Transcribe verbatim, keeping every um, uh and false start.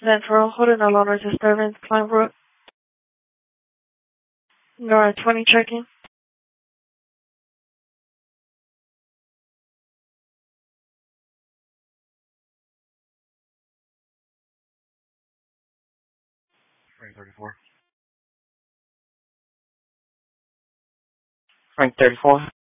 Central, hold no longer disturbance, Kleinbrook. Nora twenty checking. Frank thirty-four. Frank thirty-four.